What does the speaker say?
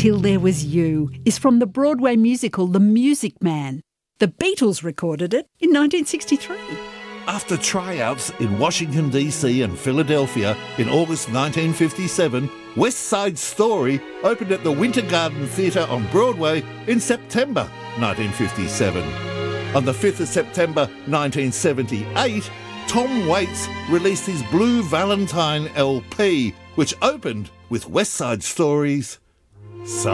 Till There Was You is from the Broadway musical The Music Man. The Beatles recorded it in 1963. After tryouts in Washington, D.C. and Philadelphia in August 1957, West Side Story opened at the Winter Garden Theatre on Broadway in September 1957. On the 5th of September 1978, Tom Waits released his Blue Valentine LP, which opened with West Side Story's